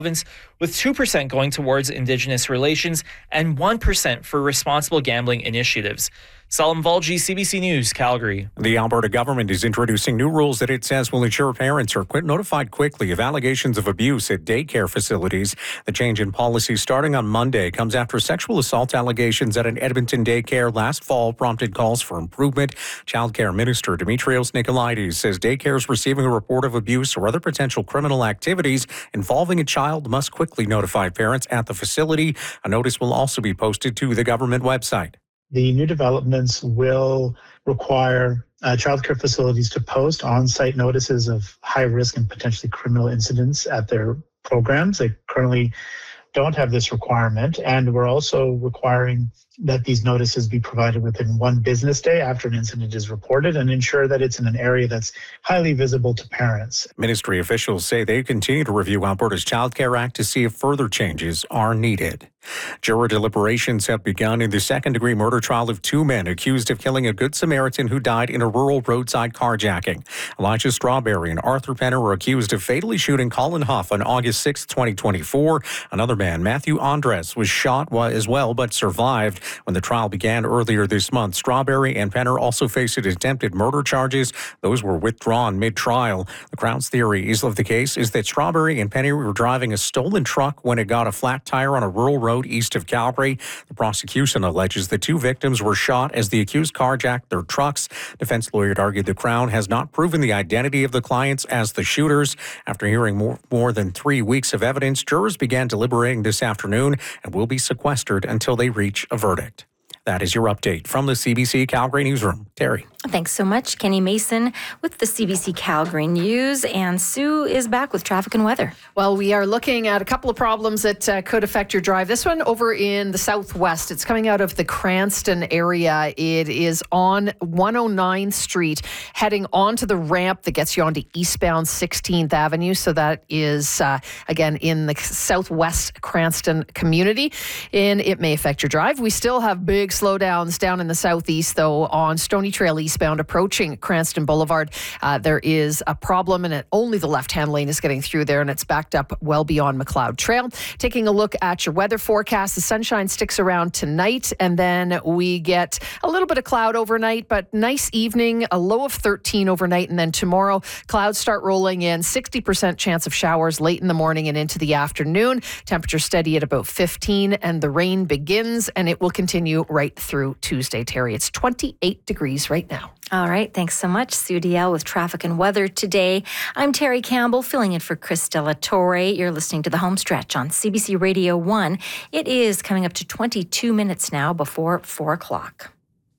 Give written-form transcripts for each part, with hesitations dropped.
with 2% going towards Indigenous relations and 1% for responsible gambling initiatives. Salim Valji, CBC News, Calgary. The Alberta government is introducing new rules that it says will ensure parents are notified quickly of allegations of abuse at daycare facilities. The change in policy starting on Monday comes after sexual assault allegations at an Edmonton daycare last fall prompted calls for improvement. Childcare Minister Dimitrios Nicolaides says daycares receiving a report of abuse or other potential criminal activities involving a child must quickly notify parents at the facility. A notice will also be posted to the government website. The new developments will require childcare facilities to post on-site notices of high risk and potentially criminal incidents at their programs. They currently don't have this requirement, and we're also requiring that these notices be provided within one business day after an incident is reported and ensure that it's in an area that's highly visible to parents. Ministry officials say they continue to review Alberta's Child Care Act to see if further changes are needed. Juror deliberations have begun in the second-degree murder trial of two men accused of killing a Good Samaritan who died in a rural roadside carjacking. Elijah Strawberry and Arthur Penner were accused of fatally shooting Colin Huff on August 6, 2024. Another man, Matthew Andres, was shot as well but survived. When the trial began earlier this month, Strawberry and Penner also faced attempted murder charges. Those were withdrawn mid-trial. The Crown's theory of the case is that Strawberry and Penner were driving a stolen truck when it got a flat tire on a rural road east of Calgary. The prosecution alleges the two victims were shot as the accused carjacked their trucks. Defense lawyers argued the Crown has not proven the identity of the clients as the shooters. After hearing more than 3 weeks of evidence, jurors began deliberating this afternoon and will be sequestered until they reach a verdict. That is your update from the CBC Calgary Newsroom. Terry. Thanks so much, Kenny Mason with the CBC Calgary News. And Sue is back with traffic and weather. Well, we are looking at a couple of problems that could affect your drive. This one over in the southwest. It's coming out of the Cranston area. It is on 109th Street, heading onto the ramp that gets you onto eastbound 16th Avenue. So that is, again, in the southwest Cranston community. And it may affect your drive. We still have big slowdowns down in the southeast, though, on Stony Trail eastbound approaching Cranston Boulevard. There is a problem, and only the left-hand lane is getting through there, and it's backed up well beyond McLeod Trail. Taking a look at your weather forecast, the sunshine sticks around tonight, and then we get a little bit of cloud overnight, but nice evening, a low of 13 overnight, and then tomorrow, clouds start rolling in, 60% chance of showers late in the morning and into the afternoon. Temperature steady at about 15, and the rain begins, and it will continue right through Tuesday, Terry. It's 28 degrees right now. All right. Thanks so much, Sue DL with traffic and weather today. I'm Terry Campbell, filling in for Chris Della Torre. You're listening to The Home Stretch on CBC Radio 1. It is coming up to 22 minutes now before 4 o'clock.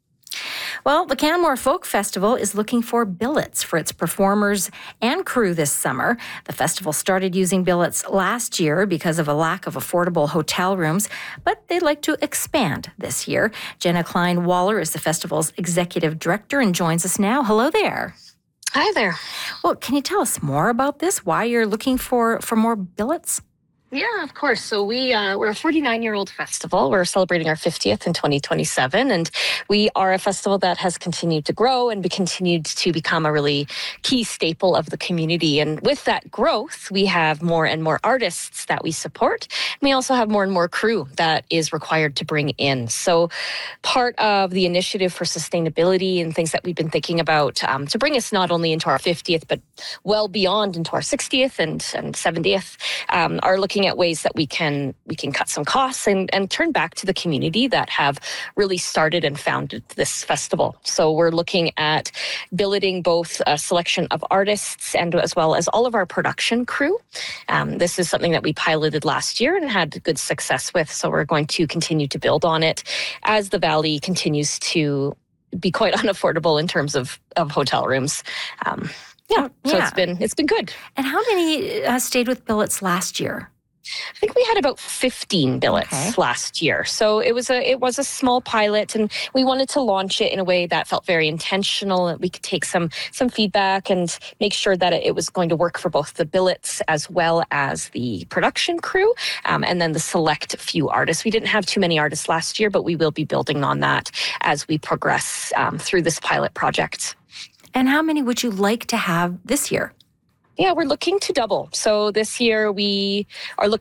Well, the Canmore Folk Festival is looking for billets for its performers and crew this summer. The festival started using billets last year because of a lack of affordable hotel rooms, but they'd like to expand this year. Jenna Klein-Waller is the festival's executive director and joins us now. Hello there. Hi there. Well, can you tell us more about this, why you're looking for more billets? Yeah, of course. So we're a 49-year-old festival. We're celebrating our 50th in 2027, and we are a festival that has continued to grow and continued to become a really key staple of the community. And with that growth, we have more and more artists that we support. And we also have more and more crew that is required to bring in. So part of the initiative for sustainability and things that we've been thinking about to bring us not only into our 50th, but well beyond into our 60th and 70th are looking at ways that we can cut some costs and turn back to the community that have really started and founded this festival. So we're looking at billeting both a selection of artists and as well as all of our production crew. This is something that we piloted last year and had good success with. So we're going to continue to build on it as the Valley continues to be quite unaffordable in terms of hotel rooms. So it's been good. And how many stayed with billets last year? I think we had about 15 billets last year. So it was a small pilot, and we wanted to launch it in a way that felt very intentional, that we could take some feedback and make sure that it was going to work for both the billets as well as the production crew, and then the select few artists. We didn't have too many artists last year, but we will be building on that as we progress through this pilot project. And how many would you like to have this year? Yeah, we're looking to double. So this year we are looking